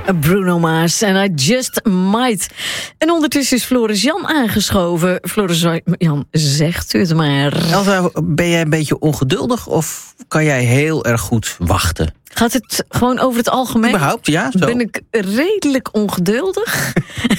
Bruno Mars en I Just Might. En ondertussen is Floris Jan aangeschoven. Floris Jan, zegt u het maar. Elsa, ben jij een beetje ongeduldig of kan jij heel erg goed wachten? Gaat het gewoon over het algemeen? Überhaupt, ja. Zo. Ben ik redelijk ongeduldig.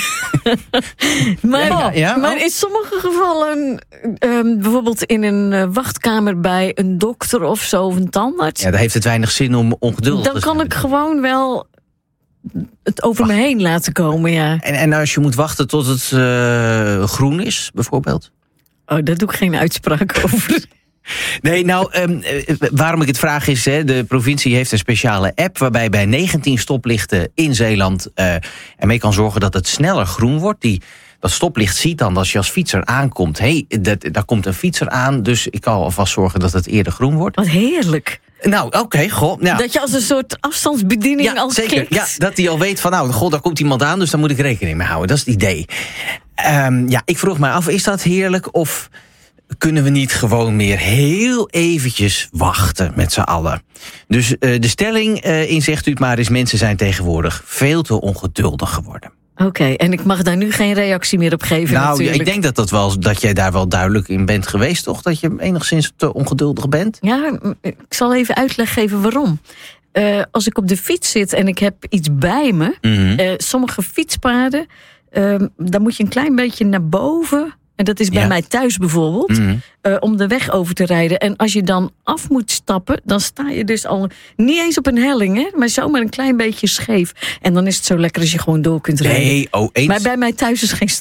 maar in sommige gevallen, bijvoorbeeld in een wachtkamer bij een dokter of zo, of een tandarts. Ja, daar heeft het weinig zin om ongeduldig te zijn. Dan kan ik gewoon wel het over me heen laten komen, ja. En als je moet wachten tot het groen is, bijvoorbeeld? Oh, daar doe ik geen uitspraak over. Nee, waarom ik het vraag is, de provincie heeft een speciale app waarbij bij 19 stoplichten in Zeeland ermee kan zorgen dat het sneller groen wordt. Dat stoplicht ziet dan als je als fietser aankomt. Daar komt een fietser aan, dus ik kan alvast zorgen dat het eerder groen wordt. Wat heerlijk. Nou, oké, goh. Nou. Dat je als een soort afstandsbediening als zeker. Klikt. Ja, dat hij al weet van, daar komt iemand aan, dus daar moet ik rekening mee houden. Dat is het idee. Ik vroeg mij af, is dat heerlijk of kunnen we niet gewoon meer heel eventjes wachten met z'n allen? Dus de stelling, zegt u het maar, is mensen zijn tegenwoordig veel te ongeduldig geworden. Oké, en ik mag daar nu geen reactie meer op geven natuurlijk. Ik denk dat jij daar wel duidelijk in bent geweest, toch? Dat je enigszins te ongeduldig bent? Ja, ik zal even uitleg geven waarom. Als ik op de fiets zit en ik heb iets bij me, sommige fietspaden, dan moet je een klein beetje naar boven. En dat is bij mij thuis bijvoorbeeld, om de weg over te rijden. En als je dan af moet stappen, dan sta je dus al niet eens op een helling, hè, maar zomaar een klein beetje scheef. En dan is het zo lekker als je gewoon door kunt rijden. Nee, eens. Maar bij mij thuis is geen